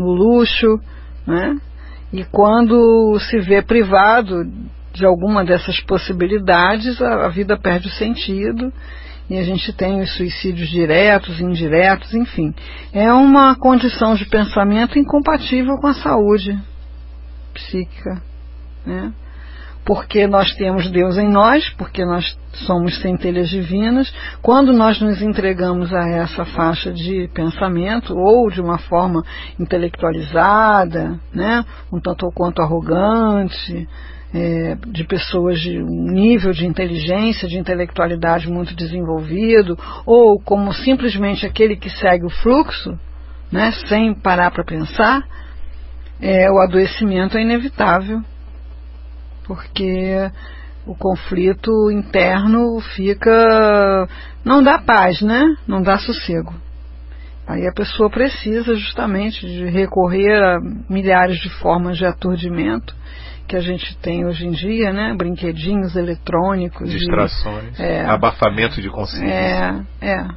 no luxo, né? E quando se vê privado de alguma dessas possibilidades, a vida perde o sentido, e a gente tem os suicídios diretos, indiretos, enfim. É uma condição de pensamento incompatível com a saúde psíquica, né? Porque nós temos Deus em nós, porque nós somos centelhas divinas. Quando nós nos entregamos a essa faixa de pensamento, ou de uma forma intelectualizada, né, um tanto ou quanto arrogante, de pessoas de um nível de inteligência, de intelectualidade muito desenvolvido, ou como simplesmente aquele que segue o fluxo, né, sem parar para pensar, o adoecimento é inevitável. Porque o conflito interno não dá paz, né? Não dá sossego. Aí a pessoa precisa justamente de recorrer a milhares de formas de aturdimento que a gente tem hoje em dia, né? Brinquedinhos eletrônicos. Distrações, abafamento de consciência.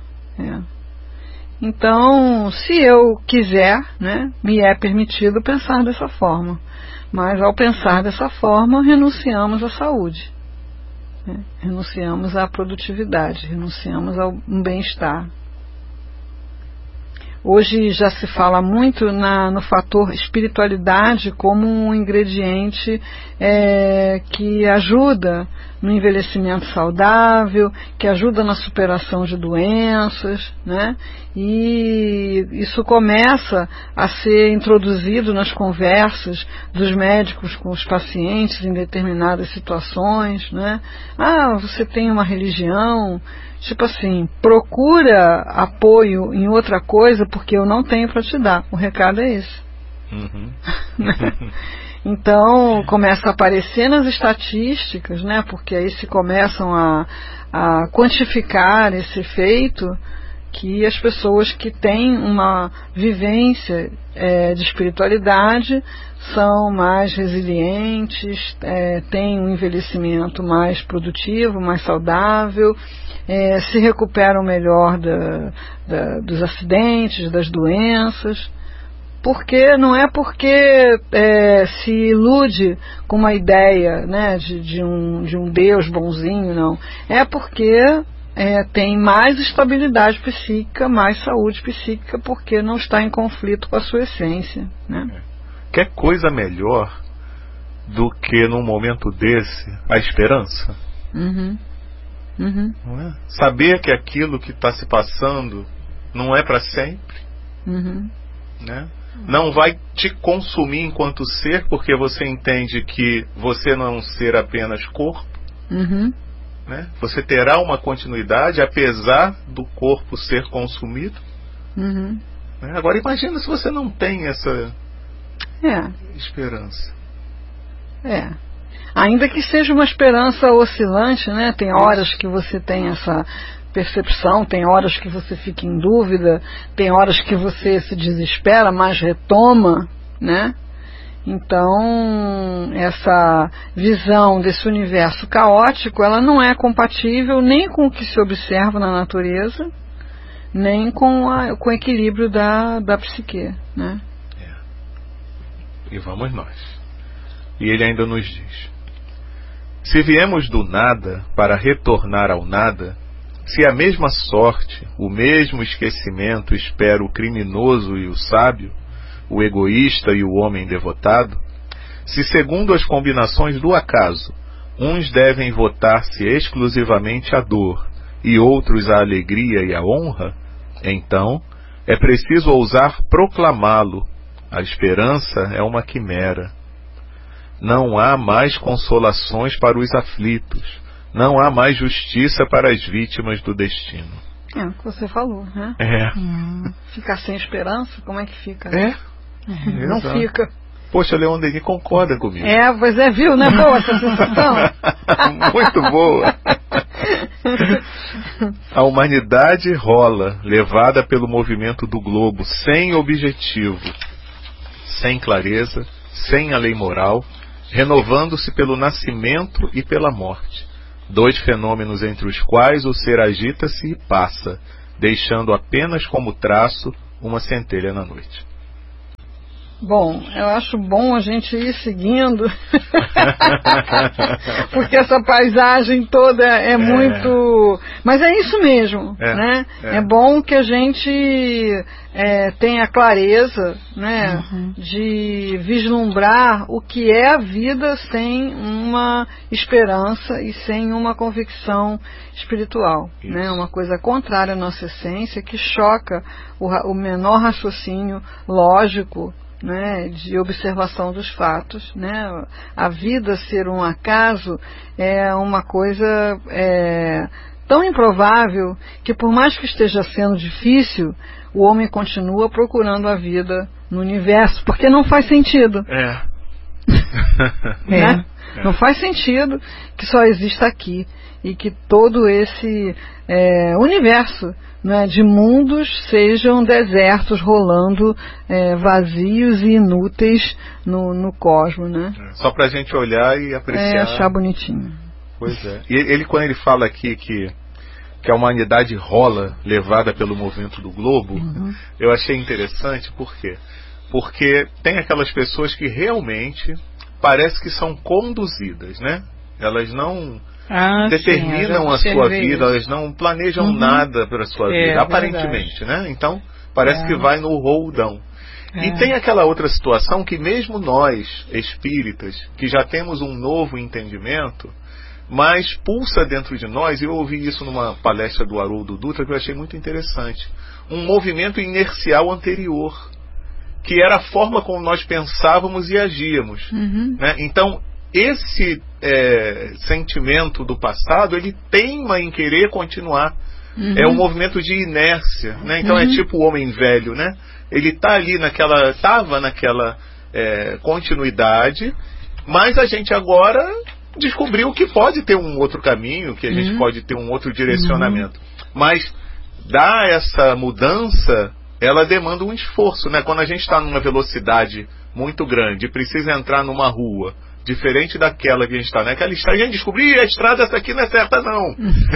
Então, se eu quiser, né, me é permitido pensar dessa forma. Mas ao pensar dessa forma, renunciamos à saúde, né? Renunciamos à produtividade, renunciamos ao bem-estar. Hoje já se fala muito no fator espiritualidade como um ingrediente que ajuda no envelhecimento saudável, que ajuda na superação de doenças, né? E isso começa a ser introduzido nas conversas dos médicos com os pacientes em determinadas situações, né? Você tem uma religião, tipo assim, procura apoio em outra coisa porque eu não tenho para te dar. O recado é esse. Uhum. Então começa a aparecer nas estatísticas, né? Porque aí se começam a quantificar esse efeito, que as pessoas que têm uma vivência de espiritualidade são mais resilientes, têm um envelhecimento mais produtivo, mais saudável, se recuperam melhor dos acidentes, das doenças. Porque não é porque se ilude com uma ideia, né, de um Deus bonzinho, não. É porque tem mais estabilidade psíquica, mais saúde psíquica, porque não está em conflito com a sua essência, né? Quer coisa melhor do que num momento desse a esperança? Uhum. Uhum. Não é? Saber que aquilo que está se passando não é para sempre, né? Não vai te consumir enquanto ser, porque você entende que você não é um ser apenas corpo, né? Você terá uma continuidade apesar do corpo ser consumido, né? Agora imagina se você não tem essa esperança. Ainda que seja uma esperança oscilante, né? Tem horas que você tem essa percepção, tem horas que você fica em dúvida, tem horas que você se desespera, mas retoma, né? Então, essa visão desse universo caótico, ela não é compatível nem com o que se observa na natureza, nem com o equilíbrio da psique, né? E vamos nós. E ele ainda nos diz: se viemos do nada para retornar ao nada, se a mesma sorte, o mesmo esquecimento espera o criminoso e o sábio, o egoísta e o homem devotado, se segundo as combinações do acaso, uns devem votar-se exclusivamente à dor e outros à alegria e à honra, então é preciso ousar proclamá-lo: a esperança é uma quimera. Não há mais consolações para os aflitos, não há mais justiça para as vítimas do destino. O que você falou, né? Ficar sem esperança, como é que fica? Não fica. Poxa, Leon Denis concorda comigo. Pois viu, né? Boa essa sensação. Muito boa. A humanidade rola, levada pelo movimento do globo, sem objetivo, sem clareza, sem a lei moral, renovando-se pelo nascimento e pela morte, dois fenômenos entre os quais o ser agita-se e passa, deixando apenas como traço uma centelha na noite. Bom, eu acho bom a gente ir seguindo, porque essa paisagem toda é muito... Mas é isso mesmo, né? É bom que a gente tenha clareza, né, de vislumbrar o que é a vida sem uma esperança e sem uma convicção espiritual, né? Uma coisa contrária à nossa essência, que choca o menor raciocínio lógico, né, de observação dos fatos, né? A vida ser um acaso é uma coisa tão improvável que, por mais que esteja sendo difícil, o homem continua procurando a vida no universo, porque não faz sentido. Né? Não faz sentido que só exista aqui e que todo esse universo, né, de mundos sejam desertos rolando vazios e inúteis no cosmos, né? Só pra gente olhar e apreciar. Achar bonitinho. Pois é. E ele, quando ele fala aqui que a humanidade rola levada pelo movimento do globo, eu achei interessante. Por quê? Porque tem aquelas pessoas que realmente parece que são conduzidas, né? Elas não determinam a sua vida, elas não planejam nada para a sua vida, aparentemente, né? Então, parece que vai no roldão. E tem aquela outra situação que mesmo nós, espíritas, que já temos um novo entendimento, mas pulsa dentro de nós, e eu ouvi isso numa palestra do Haroldo Dutra, que eu achei muito interessante, um movimento inercial anterior, que era a forma como nós pensávamos e agíamos, né? Então, esse sentimento do passado, ele teima em querer continuar. É um movimento de inércia, né? Então é tipo o homem velho, né? Ele estava naquela continuidade, mas a gente agora descobriu que pode ter um outro caminho, que a gente pode ter um outro direcionamento. Mas dar essa mudança, ela demanda um esforço, né? Quando a gente está numa velocidade muito grande e precisa entrar numa rua diferente daquela que a gente está, né? Aquela estrada, a gente descobriu, a estrada essa aqui não é certa, não.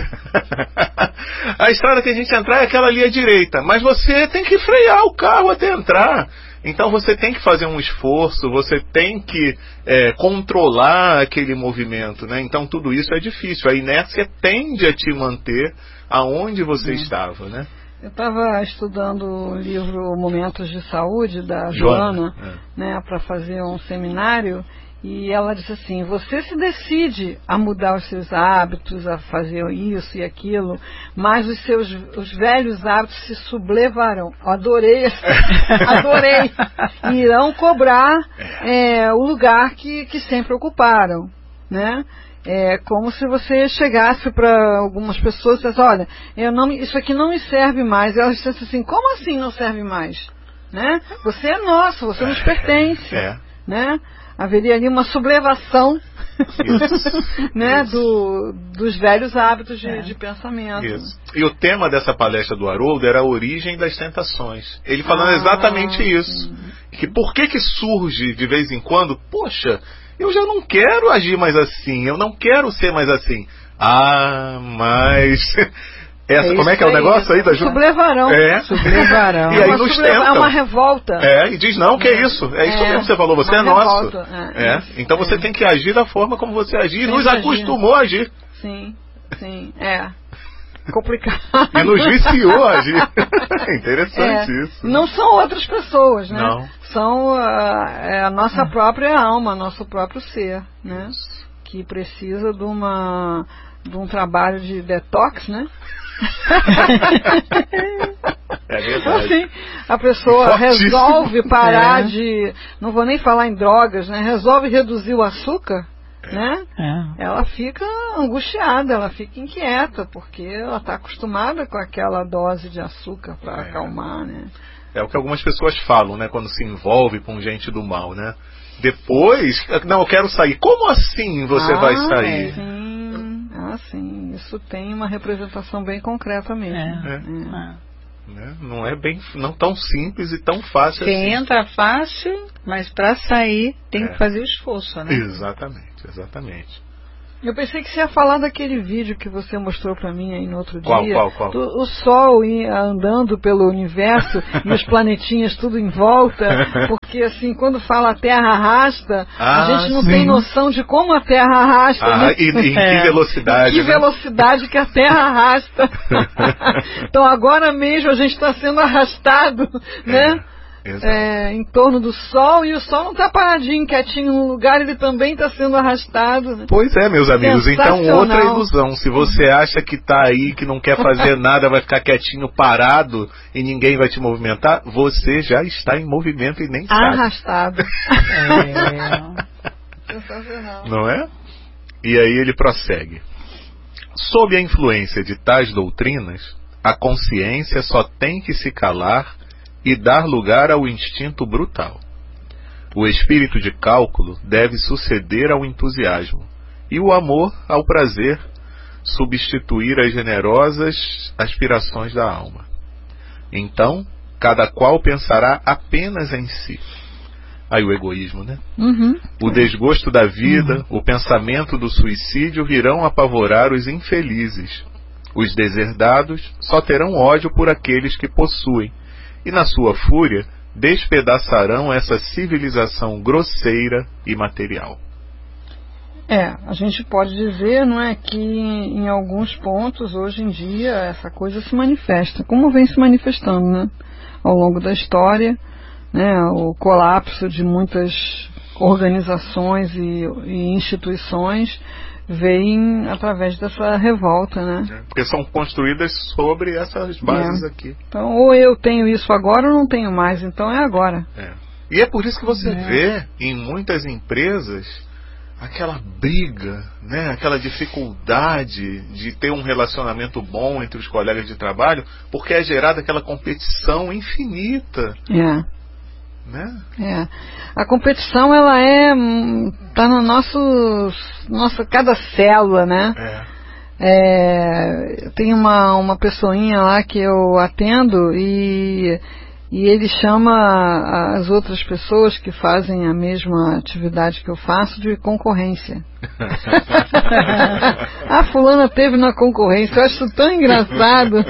A estrada que a gente entrar é aquela ali à direita, mas você tem que frear o carro até entrar. Então você tem que fazer um esforço, você tem que controlar aquele movimento, né? Então tudo isso é difícil. A inércia tende a te manter aonde você estava, né? Eu estava estudando o livro Momentos de Saúde, da Joana, né, para fazer um seminário, e ela disse assim: você se decide a mudar os seus hábitos, a fazer isso e aquilo, mas os velhos hábitos se sublevarão. Adorei, adorei. E irão cobrar o lugar que sempre ocuparam, né? É como se você chegasse para algumas pessoas e dissesse: olha, isso aqui não me serve mais. E elas dissessem assim: como assim não serve mais? Né? Você é nosso, você nos pertence. Né? Haveria ali uma sublevação né, dos velhos hábitos de pensamento. Isso. E o tema dessa palestra do Haroldo era a origem das tentações. Ele falando exatamente isso. Que por que surge de vez em quando, poxa, eu já não quero agir mais assim, eu não quero ser mais assim. Mas... como é que é o negócio aí da Ju? Sublevarão. Sublevarão. E aí nos tenta. É uma revolta. E diz, não, que é isso. É isso mesmo que você falou, você é nosso. Então você tem que agir da forma como você agir. E nos acostumou a agir. Sim, complicado. E nos viciou a agir. Interessante isso. Não são outras pessoas, né? Não. São a nossa própria alma, nosso próprio ser, né? Que precisa de um trabalho de detox, né? É verdade. Assim, a pessoa resolve parar de... Não vou nem falar em drogas, né? Resolve reduzir o açúcar, né? Ela fica angustiada, ela fica inquieta, porque ela está acostumada com aquela dose de açúcar para acalmar, né? É o que algumas pessoas falam, né? Quando se envolve com gente do mal, né? Depois, não, eu quero sair. Como assim você vai sair? Sim, isso tem uma representação bem concreta mesmo. Não é não tão simples e tão fácil assim. Entra fácil, mas para sair tem que fazer o esforço, né? Exatamente. Eu pensei que você ia falar daquele vídeo que você mostrou pra mim aí no outro Qual? dia. O Sol andando pelo universo e os planetinhas tudo em volta. Porque assim, quando fala a Terra arrasta, a gente não tem noção de como a Terra arrasta. Né? E em que velocidade. Que velocidade que a Terra arrasta. Então agora mesmo a gente está sendo arrastado, né? Em torno do Sol, e o Sol não está paradinho, quietinho no lugar, ele também está sendo arrastado. Né? Pois é, meus amigos, então outra ilusão. Se você acha que está aí, que não quer fazer nada, vai ficar quietinho, parado, e ninguém vai te movimentar, você já está em movimento e nem sabe. Arrastado. Sensacional. Não é? E aí ele prossegue. Sob a influência de tais doutrinas, a consciência só tem que se calar e dar lugar ao instinto brutal. O espírito de cálculo deve suceder ao entusiasmo, e o amor ao prazer substituir as generosas aspirações da alma. Então, cada qual pensará apenas em si. Aí o egoísmo, né? O desgosto da vida, o pensamento do suicídio virão apavorar os infelizes. Os deserdados só terão ódio por aqueles que possuem, e na sua fúria despedaçarão essa civilização grosseira e material. A gente pode dizer, não é, que em alguns pontos hoje em dia essa coisa se manifesta, como vem se manifestando, né, ao longo da história, né, o colapso de muitas organizações e instituições vem através dessa revolta, né? Porque são construídas sobre essas bases aqui. Então, ou eu tenho isso agora ou não tenho mais, então é agora. E é por isso que você vê em muitas empresas aquela briga, né? Aquela dificuldade de ter um relacionamento bom entre os colegas de trabalho, porque é gerada aquela competição infinita. Né? A competição, ela tá no nossa cada célula, né? Tem uma pessoinha lá que eu atendo e ele chama as outras pessoas que fazem a mesma atividade que eu faço de concorrência. A fulana teve na concorrência, eu acho tão engraçado.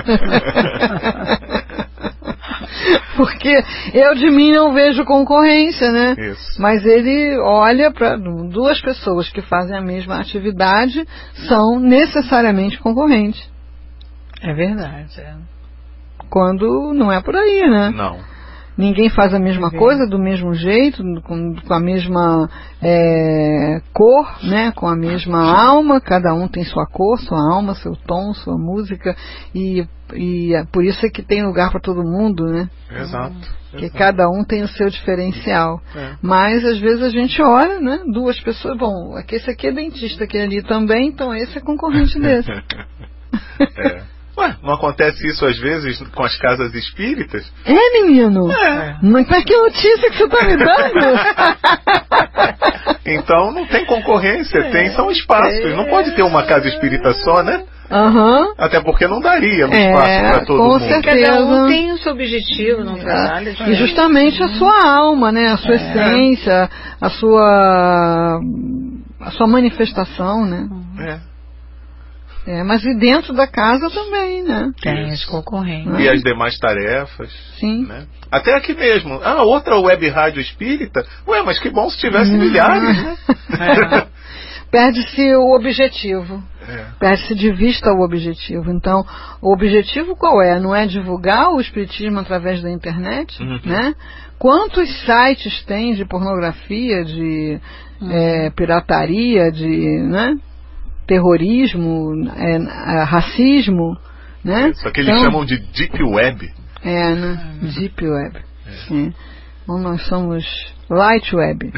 Porque eu de mim não vejo concorrência, né? Mas ele olha para duas pessoas que fazem a mesma atividade, são necessariamente concorrentes. É verdade. Quando não é por aí, né? Não. Ninguém faz a mesma coisa do mesmo jeito, com a mesma cor, né? Com a mesma alma, cada um tem sua cor, sua alma, seu tom, sua música, e por isso é que tem lugar para todo mundo, né? Exato. Porque cada um tem o seu diferencial. Mas às vezes a gente olha, né? Duas pessoas, bom, esse aqui é dentista, aquele ali também, então esse é concorrente desse. Ué, não acontece isso às vezes com as casas espíritas? Menino? Mas que notícia que você está me dando? Então não tem concorrência, são espaços. Não pode ter uma casa espírita só, né? Até porque não daria um espaço para todo mundo. Certeza. Cada um tem o seu objetivo no trabalho. E justamente a sua alma, né? A sua essência, a sua manifestação, né? Mas e dentro da casa também, né? Tem os concorrentes. E as demais tarefas. Sim. Né? Até aqui mesmo. Outra web rádio espírita. Ué, mas que bom se tivesse milhares, né? Perde-se o objetivo. Perde-se de vista o objetivo. Então, o objetivo qual é? Não é divulgar o espiritismo através da internet, né? Quantos sites tem de pornografia, de pirataria, de, né? Terrorismo, racismo, né? Isso que eles chamam de Deep Web. Né? Deep Web. Então nós somos Light Web.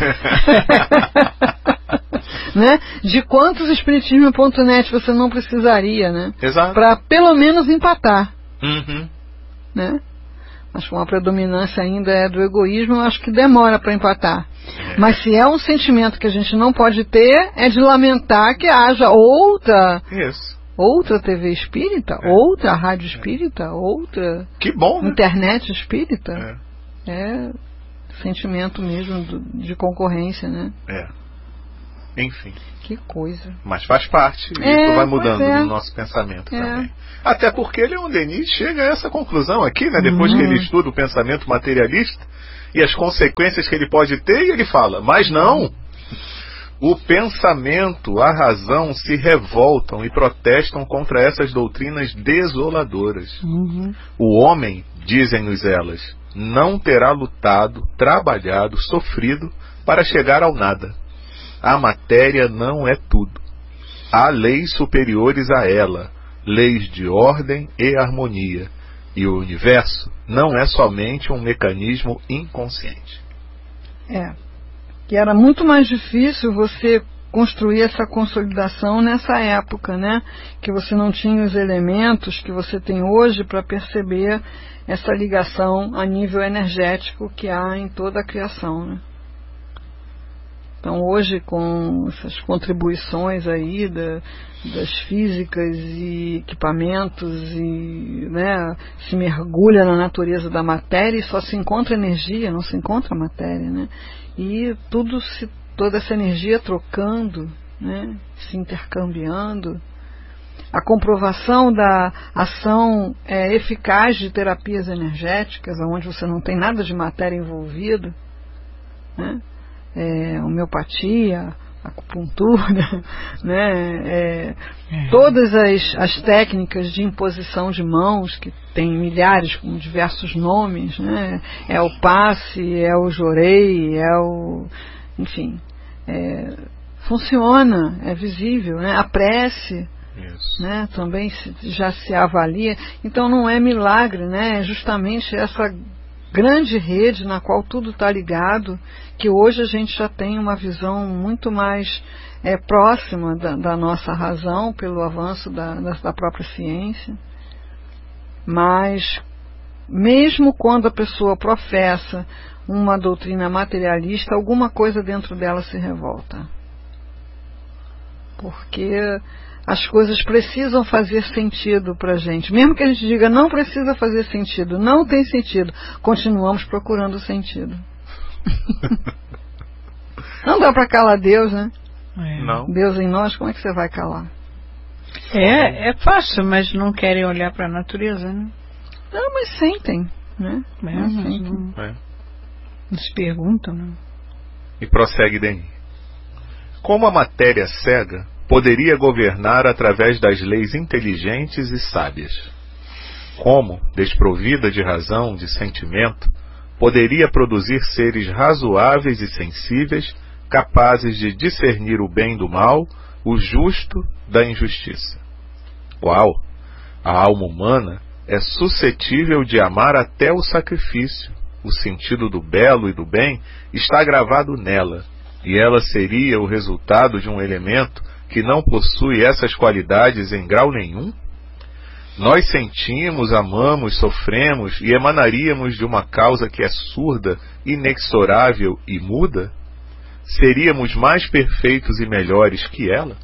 Né? De quantos espiritismo.net você não precisaria, né? Exato. Para pelo menos empatar. Né? Mas como a predominância ainda é do egoísmo, eu acho que demora para empatar. Mas se é um sentimento que a gente não pode ter, é de lamentar que haja outra TV espírita, outra rádio espírita, outra que bom, né? Internet espírita. É sentimento mesmo de concorrência, né? Enfim. Que coisa. Mas faz parte, e isso vai mudando no nosso pensamento também. Até porque Leon Denis chega a essa conclusão aqui, né? Depois que ele estuda o pensamento materialista e as consequências que ele pode ter, e ele fala, mas não! O pensamento, a razão se revoltam e protestam contra essas doutrinas desoladoras. O homem, dizem-nos elas, não terá lutado, trabalhado, sofrido para chegar ao nada. A matéria não é tudo. Há leis superiores a ela, leis de ordem e harmonia. E o universo não é somente um mecanismo inconsciente. Que era muito mais difícil você construir essa consolidação nessa época, né? Que você não tinha os elementos que você tem hoje para perceber essa ligação a nível energético que há em toda a criação, né? Então hoje, com essas contribuições aí das físicas e equipamentos, e, né, se mergulha na natureza da matéria e só se encontra energia, não se encontra matéria, né? E toda essa energia trocando, né, se intercambiando. A comprovação da ação eficaz de terapias energéticas, onde você não tem nada de matéria envolvido, né? Homeopatia, acupuntura, né? Todas as técnicas de imposição de mãos, que tem milhares com diversos nomes, né? É o passe, é o jorei, enfim, funciona, é visível, né? A prece, né? Também já se avalia. Então não é milagre, né? É justamente essa grande rede na qual tudo está ligado, que hoje a gente já tem uma visão muito mais próxima da nossa razão, pelo avanço da própria ciência. Mas mesmo quando a pessoa professa uma doutrina materialista, alguma coisa dentro dela se revolta, porque as coisas precisam fazer sentido para a gente. Mesmo que a gente diga não precisa fazer sentido, não tem sentido, continuamos procurando sentido. Não dá para calar Deus, né? Não. Deus em nós, como é que você vai calar? É fácil, mas não querem olhar para a natureza, né? Não, mas sentem, né? Nos perguntam, né? E prossegue Denis. Como a matéria cega poderia governar através das leis inteligentes e sábias? Como, desprovida de razão, de sentimento, poderia produzir seres razoáveis e sensíveis, capazes de discernir o bem do mal, o justo da injustiça? Qual? A alma humana é suscetível de amar até o sacrifício. O sentido do belo e do bem está gravado nela, e ela seria o resultado de um elemento que não possui essas qualidades em grau nenhum? Nós sentimos, amamos, sofremos e emanaríamos de uma causa que é surda, inexorável e muda? Seríamos mais perfeitos e melhores que ela?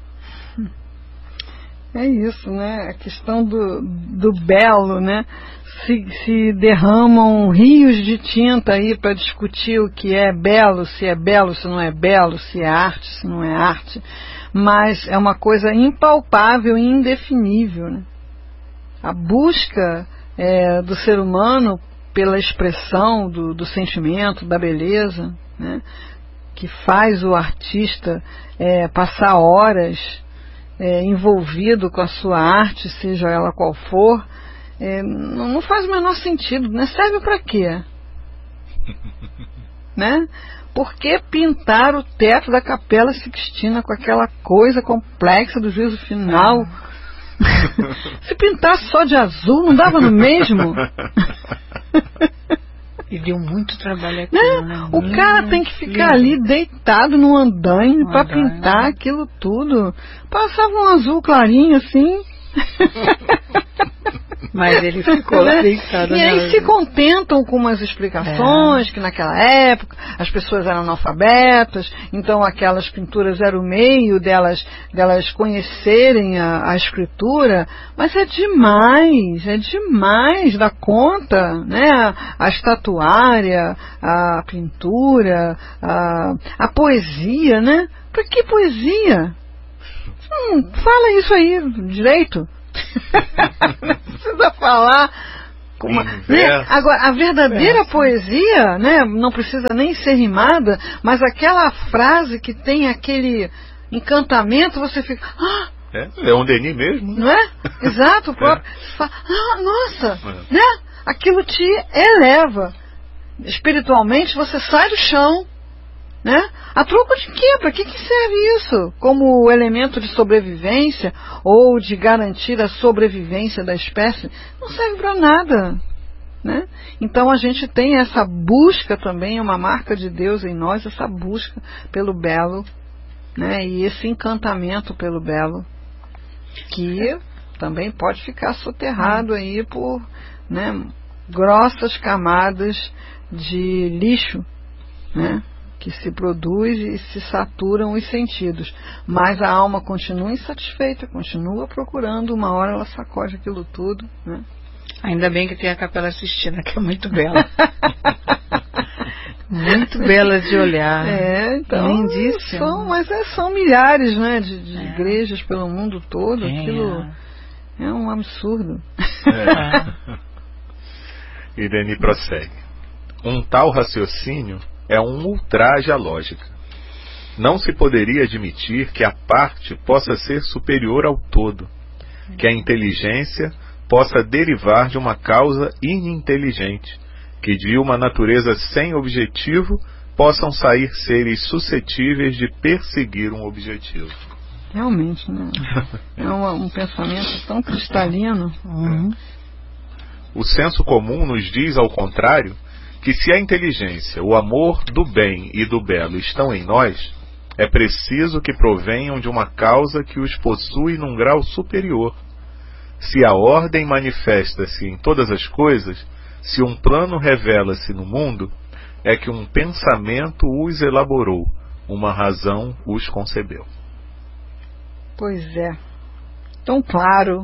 É isso, né? A questão do belo, né? Se derramam rios de tinta aí para discutir o que é belo, se não é belo, se é arte, se não é arte. Mas é uma coisa impalpável e indefinível, né? A busca do ser humano pela expressão do sentimento, da beleza, né? Que faz o artista passar horas envolvido com a sua arte, seja ela qual for, não faz o menor sentido, né? Serve para quê? Né? Por que pintar o teto da Capela Sixtina com aquela coisa complexa do juízo final? Se pintasse só de azul, não dava no mesmo? E deu muito trabalho aquilo, né? O cara tem que ficar ali deitado no andaime para pintar aquilo tudo. Passava um azul clarinho assim. Mas ele ficou deitado. E aí se contentam com umas explicações que naquela época as pessoas eram analfabetas, então aquelas pinturas eram o meio delas conhecerem a escritura, mas é demais da conta, né? A estatuária, a pintura, a poesia, né? Para que poesia? Fala isso aí direito. Não precisa falar. Né? Agora, a verdadeira poesia, né, não precisa nem ser rimada, mas aquela frase que tem aquele encantamento, você fica... É um Denis mesmo. Não é? Exato. Próprio. Você fala, nossa, né? Aquilo te eleva. Espiritualmente, você sai do chão. Né? A troco de quê? Para que serve isso? Como elemento de sobrevivência ou de garantir a sobrevivência da espécie? Não serve para nada, né? Então a gente tem essa busca também, uma marca de Deus em nós, essa busca pelo belo, né? E esse encantamento pelo belo, que também pode ficar soterrado aí por, né, grossas camadas de lixo, né? Que se produz e se saturam os sentidos, mas a alma continua insatisfeita, continua procurando, uma hora ela sacode aquilo tudo, né? Ainda bem que tem a Capela Sistina, que é muito bela. Muito bela de olhar. Então, lindíssimo. São milhares, né, de igrejas pelo mundo todo, aquilo é um absurdo. Irene prossegue. Um tal raciocínio é um ultraje à lógica. Não se poderia admitir que a parte possa ser superior ao todo, que a inteligência possa derivar de uma causa ininteligente, que de uma natureza sem objetivo possam sair seres suscetíveis de perseguir um objetivo. Realmente, né? É um pensamento tão cristalino. O senso comum nos diz, ao contrário, que se a inteligência, o amor do bem e do belo estão em nós, é preciso que provenham de uma causa que os possui num grau superior. Se a ordem manifesta-se em todas as coisas, se um plano revela-se no mundo, é que um pensamento os elaborou, uma razão os concebeu. Pois é. Tão claro.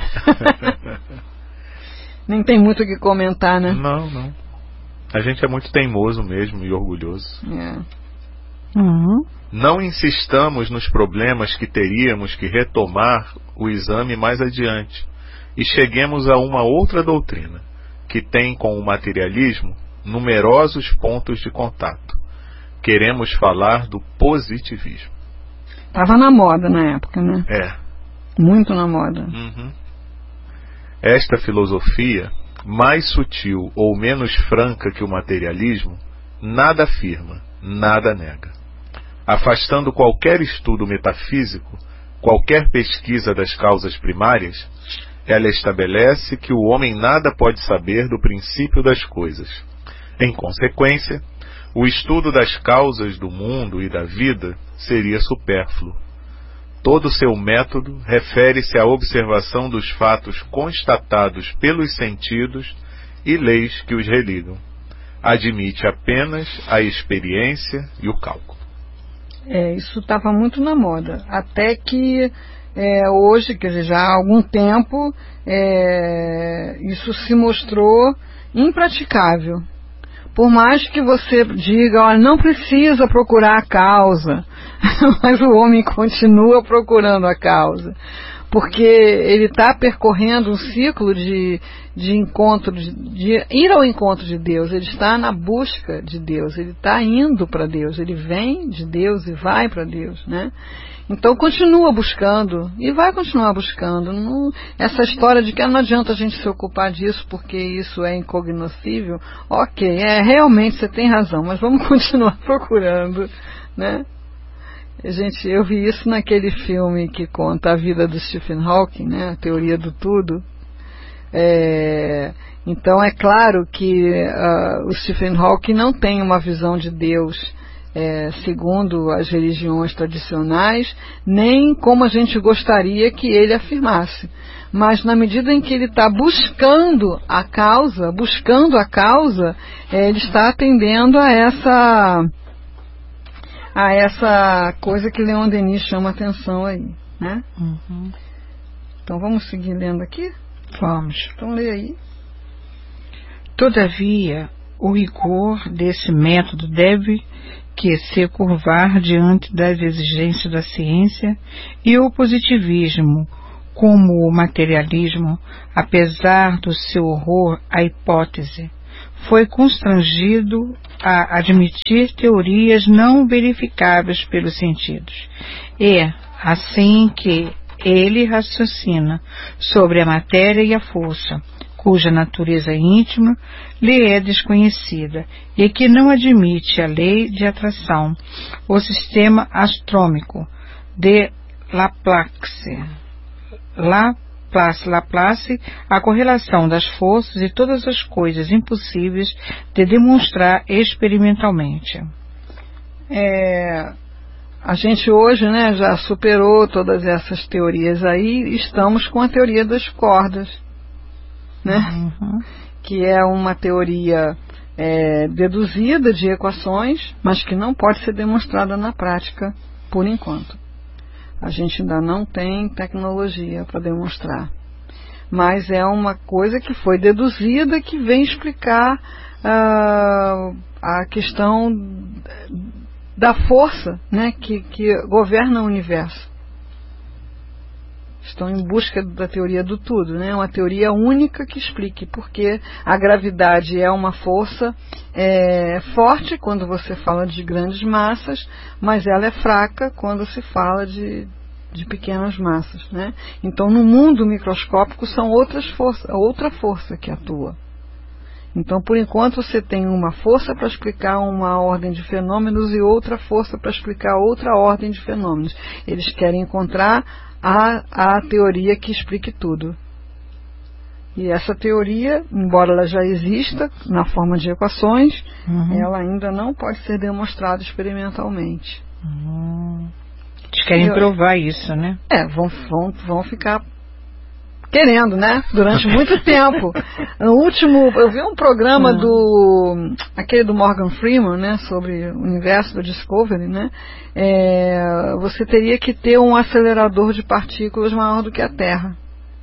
Nem tem muito o que comentar, né? Não. A gente é muito teimoso mesmo e orgulhoso. Não insistamos nos problemas que teríamos que retomar o exame mais adiante e cheguemos a uma outra doutrina, que tem com o materialismo numerosos pontos de contato. Queremos falar do positivismo. Estava na moda na época, né? Muito na moda. Esta filosofia, mais sutil ou menos franca que o materialismo, nada afirma, nada nega. Afastando qualquer estudo metafísico, qualquer pesquisa das causas primárias, ela estabelece que o homem nada pode saber do princípio das coisas. Em consequência, o estudo das causas do mundo e da vida seria supérfluo. Todo seu método refere-se à observação dos fatos constatados pelos sentidos e leis que os religam. Admite apenas a experiência e o cálculo. Isso estava muito na moda. Até que hoje, quer dizer, já há algum tempo, isso se mostrou impraticável. Por mais que você diga, olha, não precisa procurar a causa, mas o homem continua procurando a causa, porque ele está percorrendo um ciclo de encontro, de ir ao encontro de Deus. Ele está na busca de Deus, ele está indo para Deus, ele vem de Deus e vai para Deus, né? Então continua buscando e vai continuar buscando. Essa história de que não adianta a gente se ocupar disso porque isso é incognoscível, ok, realmente você tem razão, mas vamos continuar procurando, né? Eu vi isso naquele filme que conta a vida do Stephen Hawking, né? A teoria do tudo. Então é claro que o Stephen Hawking não tem uma visão de Deus segundo as religiões tradicionais, nem como a gente gostaria que ele afirmasse. Mas na medida em que ele está buscando a causa, ele está atendendo a essa coisa que Leon Denis chama atenção aí, né? Uhum. Então vamos seguir lendo aqui? Vamos. Então lê aí. Todavia, o rigor desse método deve que se curvar diante das exigências da ciência, e o positivismo, como o materialismo, apesar do seu horror à hipótese, foi constrangido a admitir teorias não verificáveis pelos sentidos. E, assim que ele raciocina sobre a matéria e a força, cuja natureza íntima lhe é desconhecida, e que não admite a lei de atração, o sistema astrônomico de Laplace, a correlação das forças e todas as coisas impossíveis de demonstrar experimentalmente. A gente hoje, né, já superou todas essas teorias aí, estamos com a teoria das cordas, né? Uhum. Que é uma teoria deduzida de equações, mas que não pode ser demonstrada na prática por enquanto. A gente ainda não tem tecnologia para demonstrar. Mas é uma coisa que foi deduzida, que vem explicar a questão da força, né, que governa o universo. Estão em busca da teoria do tudo, né? Uma teoria única que explique porque a gravidade é uma força forte quando você fala de grandes massas, mas ela é fraca quando se fala de pequenas massas, né? Então, no mundo microscópico são outra força que atua. Então, por enquanto, você tem uma força para explicar uma ordem de fenômenos e outra força para explicar outra ordem de fenômenos. Eles querem encontrar a teoria que explique tudo. E essa teoria, embora ela já exista na forma de equações, ela ainda não pode ser demonstrada experimentalmente. Eles querem provar isso, né? Vão ficar querendo, né? Durante muito tempo. No último, eu vi um programa aquele do Morgan Freeman, né? Sobre o universo da Discovery, né? Você teria que ter um acelerador de partículas maior do que a Terra.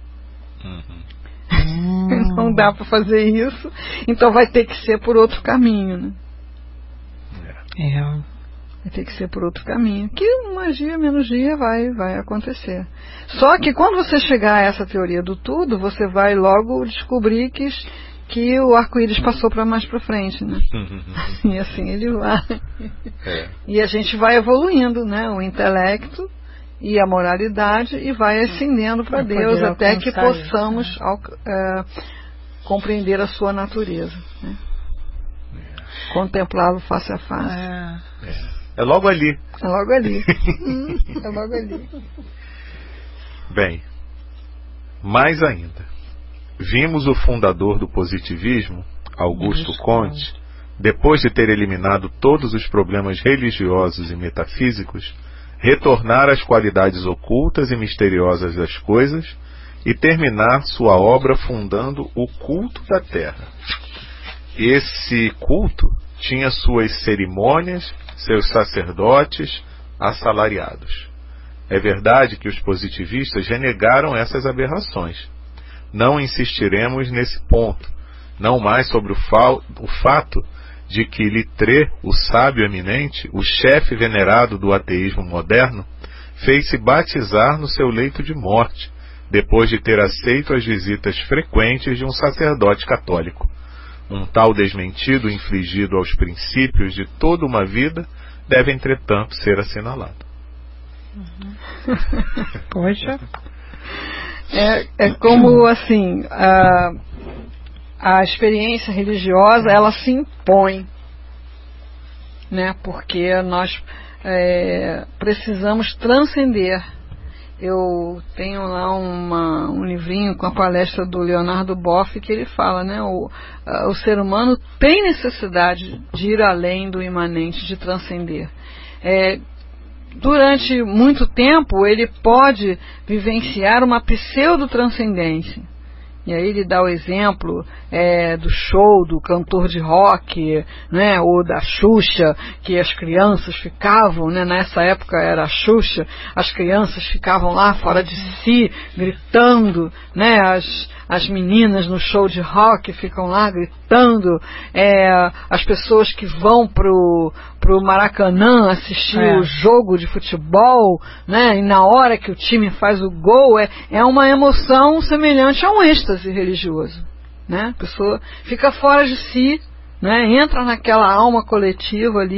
Não dá para fazer isso, então vai ter que ser por outro caminho, né? Vai ter que ser por outro caminho, que mais dia, menos dia vai acontecer. Só que quando você chegar a essa teoria do tudo, você vai logo descobrir que o arco-íris passou para mais para frente, né? E assim ele vai. E a gente vai evoluindo, né? O intelecto e a moralidade, e vai ascendendo para Deus até que possamos compreender a sua natureza, né? Contemplá-lo face a face. É logo ali. É logo ali. É logo ali. Bem, mais ainda, vimos o fundador do positivismo, Augusto Comte, depois de ter eliminado todos os problemas religiosos e metafísicos, retornar às qualidades ocultas e misteriosas das coisas e terminar sua obra fundando o culto da Terra. Esse culto tinha suas cerimônias, seus sacerdotes assalariados. É verdade que os positivistas renegaram essas aberrações. Não insistiremos nesse ponto, não mais sobre o fato de que Littré, o sábio eminente, o chefe venerado do ateísmo moderno, fez-se batizar no seu leito de morte, depois de ter aceito as visitas frequentes de um sacerdote católico. Um tal desmentido infligido aos princípios de toda uma vida deve, entretanto, ser assinalado. Poxa. É como, assim, a experiência religiosa, ela se impõe, né? Porque nós precisamos transcender Eu tenho lá um livrinho com a palestra do Leonardo Boff, que ele fala, né, o ser humano tem necessidade de ir além do imanente, de transcender. Durante muito tempo ele pode vivenciar uma pseudo-transcendência. E aí ele dá o exemplo do show do cantor de rock, né, ou da Xuxa, que as crianças ficavam, né, nessa época era a Xuxa, as crianças ficavam lá fora de si, gritando, né, as meninas no show de rock ficam lá gritando, as pessoas que vão pro Maracanã assistir o jogo de futebol, né, e na hora que o time faz o gol, é uma emoção semelhante a um êxtase religioso, né? A pessoa fica fora de si, né, entra naquela alma coletiva ali